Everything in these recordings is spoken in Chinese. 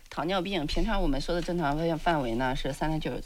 糖尿病平常我们说的正常范围呢是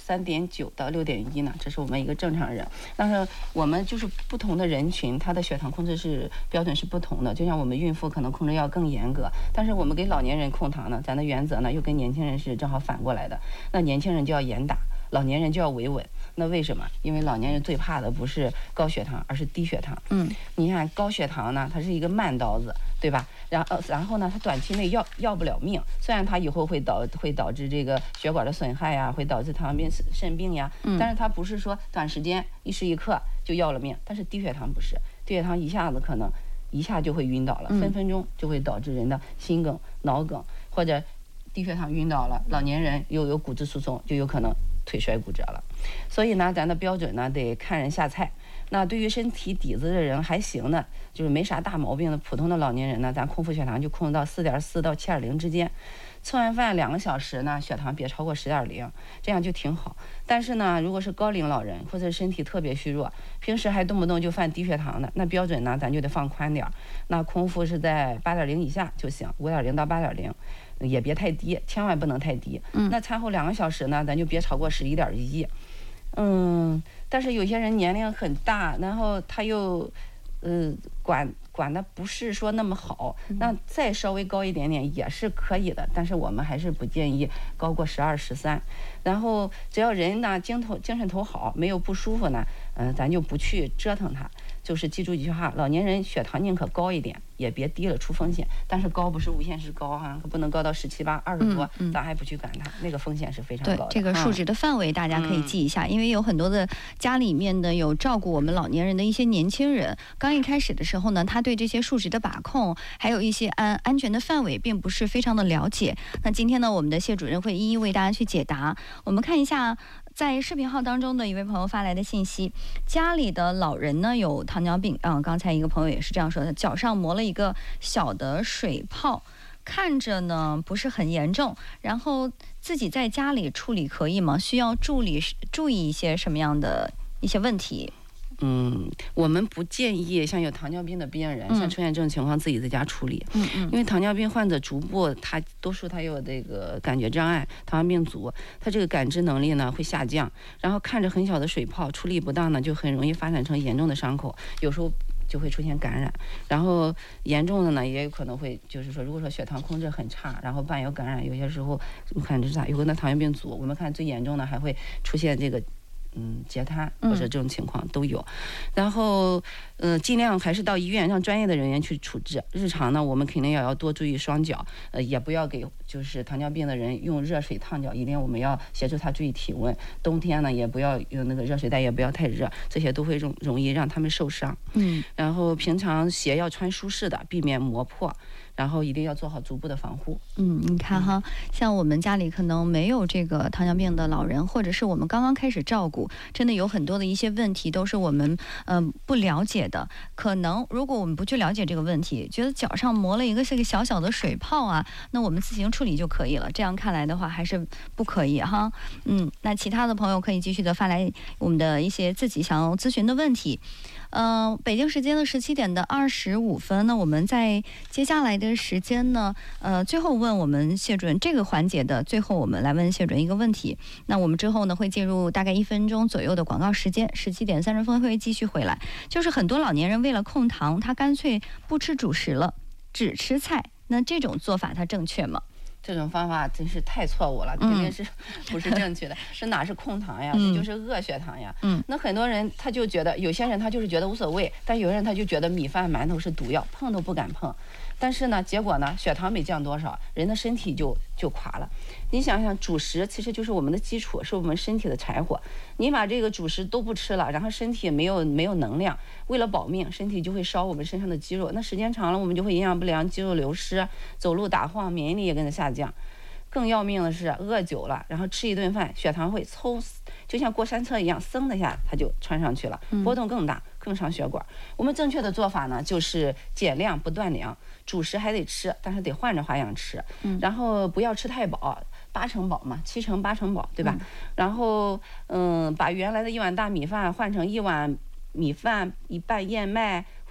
3.9到6.1呢，这是我们一个正常人。但是我们就是不同的人群，他的血糖控制是标准是不同的。就像我们孕妇可能控制要更严格，但是我们给老年人控糖呢，咱的原则呢又跟年轻人是正好反过来的。那年轻人就要严打，老年人就要维稳。那为什么？因为老年人最怕的不是高血糖，而是低血糖。你看高血糖呢，它是一个慢刀子，对吧？然后呢，它短期内要不了命，虽然它以后会导致这个血管的损害呀，会导致糖尿病、肾病呀，但是它不是说短时间一时一刻就要了命。但是低血糖不是，低血糖一下子可能一下就会晕倒了，分分钟就会导致人的心梗、脑梗，或者低血糖晕倒了，老年人又有骨质疏松，就有可能腿摔骨折了。所以呢，咱的标准呢得看人下菜。那对于身体底子的人还行呢，就是没啥大毛病的普通的老年人呢，咱空腹血糖就控制到4.4到7.0之间。吃完饭2个小时呢，血糖别超过10.0，这样就挺好。但是呢，如果是高龄老人或者身体特别虚弱，平时还动不动就犯低血糖的，那标准呢咱就得放宽点。那空腹是在8.0以下就行，5.0到8.0。也别太低，千万不能太低。那餐后2个小时呢，咱就别超过11.1。但是有些人年龄很大，然后他又管的不是说那么好，那再稍微高一点点也是可以的，但是我们还是不建议高过12、13。然后只要人呢精神头好，没有不舒服呢，咱就不去折腾他。就是记住一句话，老年人血糖宁可高一点，也别低了出风险。但是高不是无限制高哈，可不能高到17、8、20多，咱还不去管它，那个风险是非常高的。 对，这个数值的范围大家可以记一下，因为有很多的家里面呢有照顾我们老年人的一些年轻人，刚一开始的时候呢，他对这些数值的把控，还有一些安全的范围，并不是非常的了解。那今天呢，我们的谢主任会一一为大家去解答。我们看一下。在视频号当中的一位朋友发来的信息，家里的老人呢有糖尿病刚才一个朋友也是这样说的，脚上磨了一个小的水泡，看着呢不是很严重，然后自己在家里处理可以吗？需要注意一些什么样的一些问题？ 我们不建议像有糖尿病的病人，像出现这种情况自己在家处理。因为糖尿病患者逐步多数他有这个感觉障碍，糖尿病足，他这个感知能力呢会下降，然后看着很小的水泡，处理不当呢就很容易发展成严重的伤口，有时候就会出现感染，然后严重的呢也有可能会就是说，如果说血糖控制很差，然后伴有感染，有些时候你看这是啥？有个那糖尿病足，我们看最严重的还会出现这个。截瘫或者这种情况都有，然后尽量还是到医院让专业的人员去处置。日常呢，我们肯定也要多注意双脚，也不要给就是糖尿病的人用热水烫脚，一定我们要协助他注意体温。冬天呢，也不要用那个热水袋，也不要太热，这些都会容易让他们受伤。然后平常鞋要穿舒适的，避免磨破。然后一定要做好足部的防护。 你看哈，像我们家里可能没有这个糖尿病的老人，或者是我们刚刚开始照顾，真的有很多的一些问题都是我们不了解的。可能如果我们不去了解这个问题，觉得脚上磨了一个小小的水泡啊，那我们自行处理就可以了。这样看来的话，还是不可以哈。那其他的朋友可以继续的发来我们的一些自己想要咨询的问题。北京时间的17点的25分，那我们在接下来的时间呢，最后问我们谢主任这个环节的最后，我们来问谢主任一个问题。那我们之后呢会进入大概1分钟左右的广告时间，17点30分会继续回来。就是很多老年人为了控糖，他干脆不吃主食了，只吃菜，那这种做法它正确吗？ 这种方法真是太错误了，肯定是不是正确的。是哪是控糖呀？这就是恶血糖呀。那很多人他就觉得，有些人他就是觉得无所谓，但有人他就觉得米饭馒头是毒药，碰都不敢碰。但是呢，结果呢，血糖没降多少，人的身体就垮了。你想想，主食其实就是我们的基础，是我们身体的柴火。你把这个主食都不吃了，然后身体没有能量，为了保命，身体就会烧我们身上的肌肉。那时间长了，我们就会营养不良、肌肉流失、走路打晃、免疫力也跟着下降。更要命的是，饿久了，然后吃一顿饭，血糖会就像过山车一样，嗖的一下它就窜上去了，波动更大，更伤血管。我们正确的做法呢，就是减量不断粮，主食还得吃，但是得换着花样吃。然后不要吃太饱，8成饱嘛，7成8成饱，对吧？然后把原来的1碗大米饭换成1碗米饭1半燕麦，或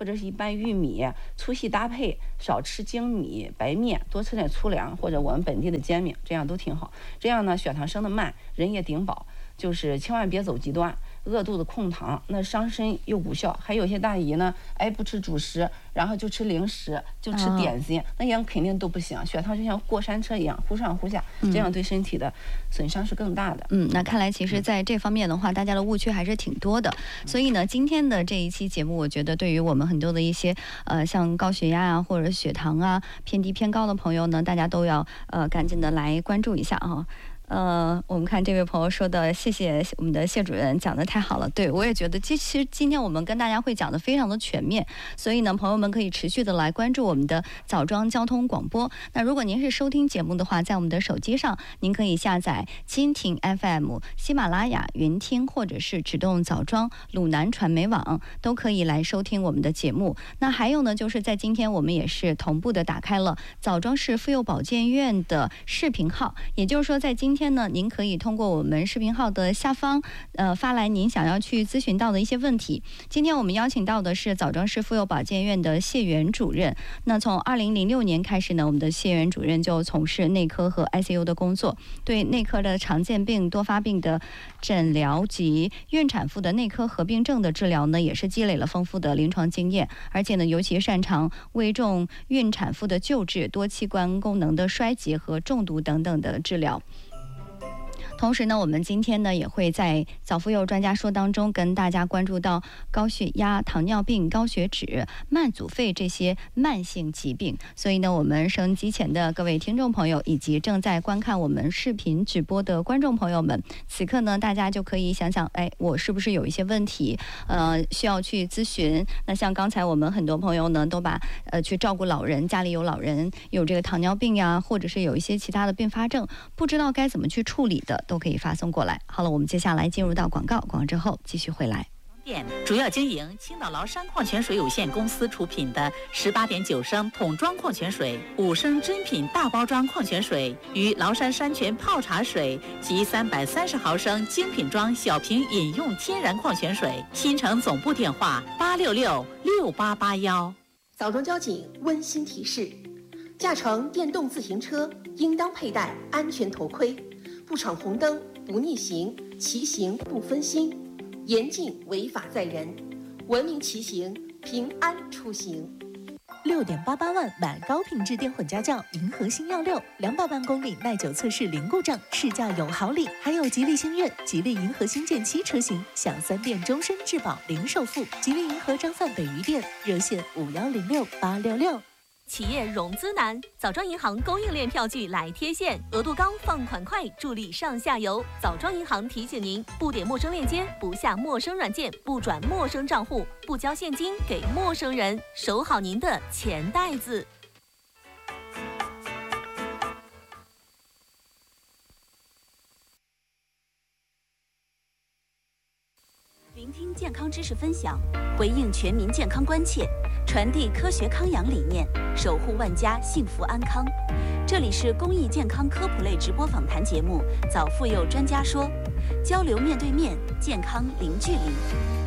或者是一拌玉米，粗细搭配，少吃精米白面，多吃点粗粮或者我们本地的煎饼，这样都挺好。这样呢，血糖升得慢，人也顶饱，就是千万别走极端。饿肚子控糖，那伤身又无效。还有些大姨呢，不吃主食，然后就吃零食，就吃点心，那样肯定都不行。血糖就像过山车一样，忽上忽下，这样对身体的损伤是更大的。 那看来其实在这方面的话，大家的误区还是挺多的。所以呢，今天的这一期节目，我觉得对于我们很多的一些像高血压啊，或者血糖啊偏低偏高的朋友呢，大家都要赶紧的来关注一下啊。我们看这位朋友说的，谢谢我们的谢主任讲的太好了。对，我也觉得其实今天我们跟大家会讲的非常的全面，所以呢，朋友们可以持续的来关注我们的枣庄交通广播。那如果您是收听节目的话，在我们的手机上，您可以下载蜻蜓 FM、喜马拉雅、云听，或者是指动枣庄鲁南传媒网，都可以来收听我们的节目。那还有呢，就是在今天我们也是同步的打开了枣庄市妇幼保健院的视频号，也就是说在今天呢，您可以通过我们视频号的下方发来您想要去咨询到的一些问题。今天我们邀请到的是枣庄市妇幼保健院的谢元主任。那从2006年开始呢，我们的谢元主任就从事内科和 ICU 的工作，对内科的常见病、多发病的诊疗及孕产妇的内科合并症的治疗呢，也是积累了丰富的临床经验，而且呢，尤其擅长危重孕产妇的救治、多器官功能的衰竭和中毒等等的治疗。同时呢，我们今天呢也会在早妇幼专家说当中跟大家关注到高血压、糖尿病、高血脂、慢阻肺这些慢性疾病。所以呢，我们收音机前的各位听众朋友以及正在观看我们视频直播的观众朋友们，此刻呢大家就可以想想，我是不是有一些问题需要去咨询。那像刚才我们很多朋友呢都把去照顾老人，家里有老人有这个糖尿病呀，或者是有一些其他的并发症，不知道该怎么去处理的，都可以发送过来。好了，我们接下来进入到广告之后继续回来。 主要经营青岛崂山矿泉水有限公司出品的18.9升桶装矿泉水、5升真品大包装矿泉水与崂山山泉泡茶水及330毫升精品装小瓶饮用天然矿泉水。新城总部电话8666881。 枣庄交警温馨提示：驾乘电动自行车应当佩戴安全头盔，不闯红灯、不逆行，骑行不分心，严禁违法载人，文明骑行，平安出行。 6.88万买高品质电混家轿银河星耀6，200万公里耐久测试零故障，试驾有好礼，还有吉利星越、吉利银河星舰7车型，享3电终身质保零首付。吉利银河张范北余店热线5106866。 企业融资难，枣庄银行供应链票据来贴现，额度高，放款快，助力上下游。枣庄银行提醒您：不点陌生链接，不下陌生软件，不转陌生账户，不交现金给陌生人，守好您的钱袋子。聆听健康知识分享，回应全民健康关切，传递科学康养理念，守护万家幸福安康。这里是公益健康科普类直播访谈节目《早妇幼专家说》，交流面对面，健康零距离。